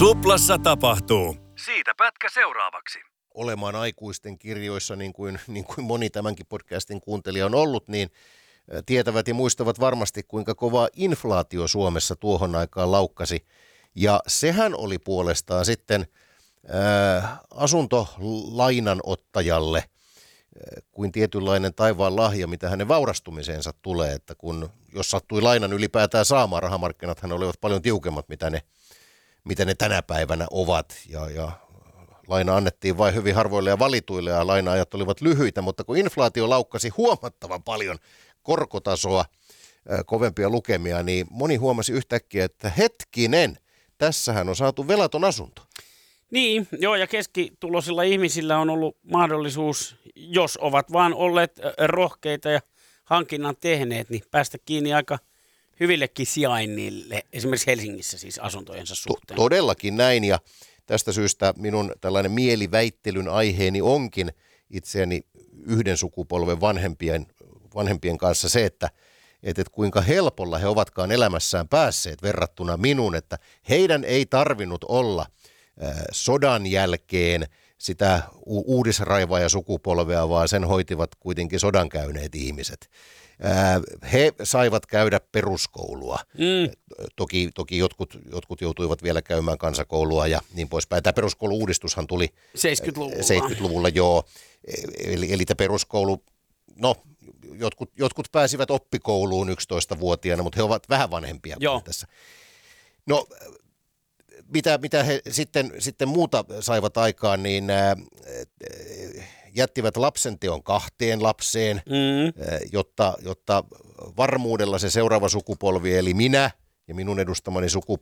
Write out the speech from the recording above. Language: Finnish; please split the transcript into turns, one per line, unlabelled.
Suplassa tapahtuu. Siitä pätkä seuraavaksi.
Olemaan aikuisten kirjoissa, niin kuin moni tämänkin podcastin kuuntelija on ollut, niin tietävät ja muistavat varmasti, kuinka kova inflaatio Suomessa tuohon aikaan laukkasi. Ja sehän oli puolestaan sitten asuntolainanottajalle kuin tietynlainen taivaan lahja, mitä hänen vaurastumiseensa tulee, että jos sattui lainan ylipäätään saamaan, rahamarkkinathan olivat paljon tiukemmat, mitä ne tänä päivänä ovat, ja laina annettiin vain hyvin harvoille ja valituille, ja laina-ajat olivat lyhyitä, mutta kun inflaatio laukkasi huomattavan paljon korkotasoa, kovempia lukemia, niin moni huomasi yhtäkkiä, että hetkinen, tässähän on saatu velaton asunto.
Niin, joo, ja keskituloisilla ihmisillä on ollut mahdollisuus, jos ovat vaan olleet rohkeita ja hankinnan tehneet, niin päästä kiinni aika hyvillekin sijainnille, esimerkiksi Helsingissä siis asuntojensa suhteen.
Todellakin näin, ja tästä syystä minun tällainen mieliväittelyn aiheeni onkin itseäni yhden sukupolven vanhempien kanssa se, että kuinka helpolla he ovatkaan elämässään päässeet verrattuna minuun, että heidän ei tarvinnut olla sodan jälkeen sitä uudisraivaa ja sukupolvea, vaan sen hoitivat kuitenkin sodan käyneet ihmiset. He saivat käydä peruskoulua. Toki jotkut joutuivat vielä käymään kansakoulua ja niin poispäin. Tämä peruskoulu-uudistushan tuli 70-luvulla, joo. Eli tämä peruskoulu, no jotkut pääsivät oppikouluun 11-vuotiaana, mutta he ovat vähän vanhempia kuin tässä. No, mitä he sitten muuta saivat aikaan, niin jättivät lapsenteon 2 lapseen, jotta varmuudella se seuraava sukupolvi, eli minä ja minun edustamani